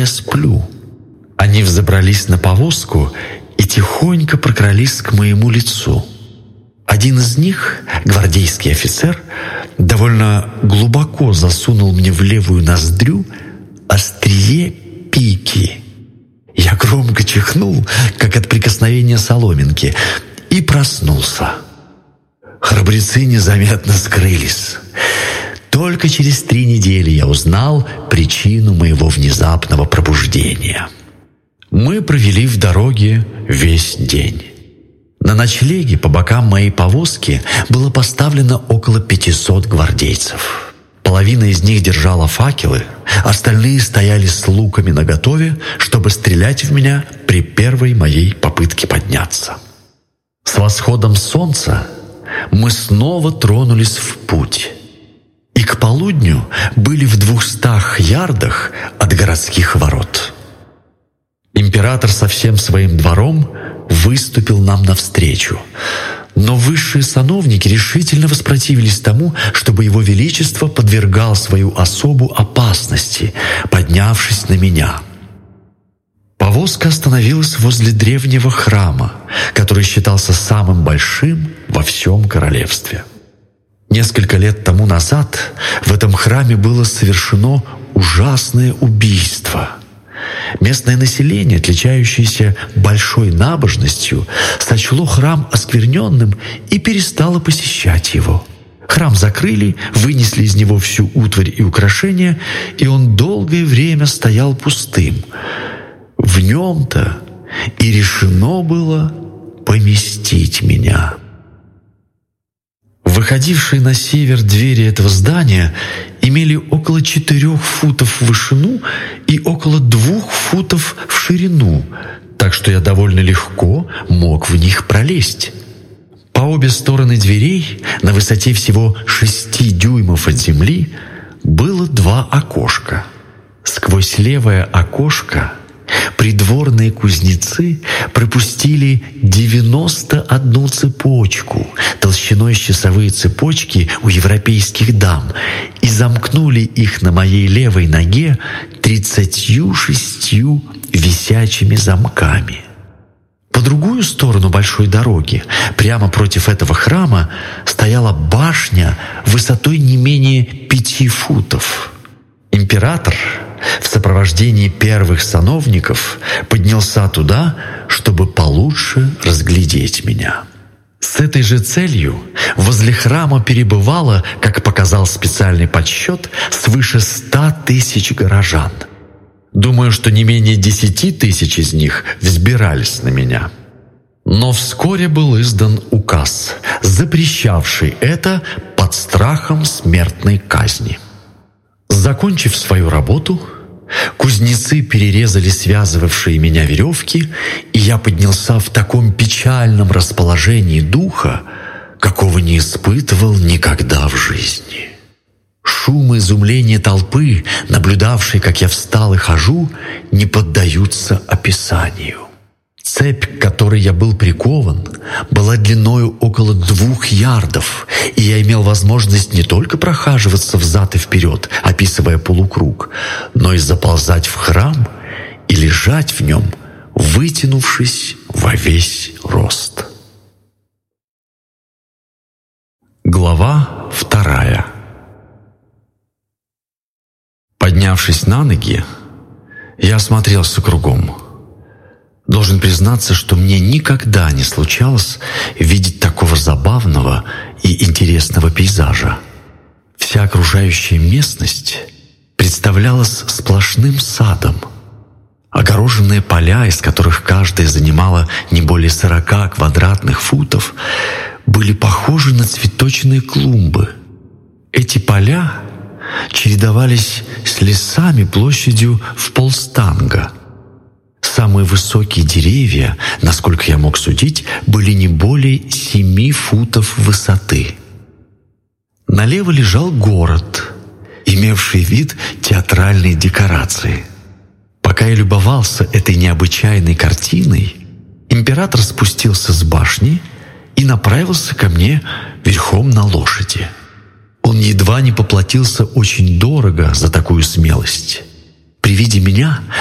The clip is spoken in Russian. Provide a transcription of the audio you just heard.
я сплю. Они взобрались на повозку и тихонько прокрались к моему лицу. Один из них, гвардейский офицер, довольно глубоко засунул мне в левую ноздрю острие пики. Я громко чихнул, как от прикосновения соломинки, и проснулся. Храбрецы незаметно скрылись. Только через 3 недели я узнал причину моего внезапного пробуждения. Мы провели в дороге весь день. На ночлеге по бокам моей повозки было поставлено около 500 гвардейцев. Половина из них держала факелы, остальные стояли с луками наготове, чтобы стрелять в меня при первой моей попытке подняться. С восходом солнца мы снова тронулись в путь, и к полудню были в 200 ярдах от городских ворот. Император со всем своим двором выступил нам навстречу, но высшие сановники решительно воспротивились тому, чтобы его величество подвергал свою особу опасности, поднявшись на меня. Повозка остановилась возле древнего храма, который считался самым большим во всем королевстве. Несколько лет тому назад в этом храме было совершено ужасное убийство. Местное население, отличающееся большой набожностью, сочло храм оскверненным и перестало посещать его. Храм закрыли, вынесли из него всю утварь и украшения, и он долгое время стоял пустым. В нем-то и решено было поместить меня. Выходившие на север двери этого здания имели около 4 футов в вышину и около 2 футов в ширину, так что я довольно легко мог в них пролезть. По обе стороны дверей, на высоте всего 6 дюймов от земли, было 2 окошка. Сквозь левое окошко придворные кузнецы пропустили 91 цепочку толщиной с часовые цепочки у европейских дам и замкнули их на моей левой ноге 36 висячими замками. По другую сторону большой дороги, прямо против этого храма, стояла башня высотой не менее 5 футов. Император в сопровождении первых сановников поднялся туда, чтобы получше разглядеть меня. С этой же целью возле храма перебывало, как показал специальный подсчет, свыше 100 тысяч горожан. Думаю, что не менее 10 тысяч из них взбирались на меня. Но вскоре был издан указ, запрещавший это под страхом смертной казни. Закончив свою работу, кузнецы перерезали связывавшие меня веревки, и я поднялся в таком печальном расположении духа, какого не испытывал никогда в жизни. Шум и изумление толпы, наблюдавшей, как я встал и хожу, не поддаются описанию. Цепь, к которой я был прикован, была длиною около 2 ярдов, и я имел возможность не только прохаживаться взад и вперед, описывая полукруг, но и заползать в храм и лежать в нем, вытянувшись во весь рост. Глава 2. Поднявшись на ноги, я осмотрелся кругом. Должен признаться, что мне никогда не случалось видеть такого забавного и интересного пейзажа. Вся окружающая местность представлялась сплошным садом. Огороженные поля, из которых каждая занимала не более 40 квадратных футов, были похожи на цветочные клумбы. Эти поля чередовались с лесами площадью в полстанга. Самые высокие деревья, насколько я мог судить, были не более 7 футов высоты. Налево лежал город, имевший вид театральной декорации. Пока я любовался этой необычайной картиной, император спустился с башни и направился ко мне верхом на лошади. Он едва не поплатился очень дорого за такую смелость. При виде меня